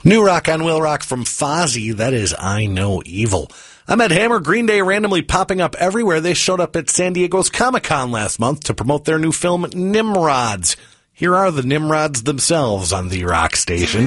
New rock on Will Rock from Fozzy, that is I Know Evil. I'm Ed Hammer. Green Day randomly popping up everywhere. They showed up at San Diego's Comic-Con last month to promote their new film, Nimrods. Here are the Nimrods themselves on the rock station.